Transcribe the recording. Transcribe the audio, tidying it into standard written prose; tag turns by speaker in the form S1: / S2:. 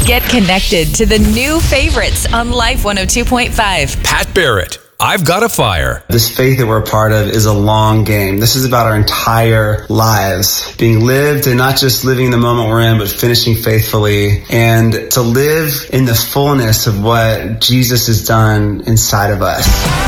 S1: Get connected to the new favorites on Life 102.5.
S2: Pat Barrett, I've Got a Fire.
S3: This faith that we're a part of is a long game. This is about our entire lives being lived, and not just living the moment we're in, but finishing faithfully, and to live in the fullness of what Jesus has done inside of us.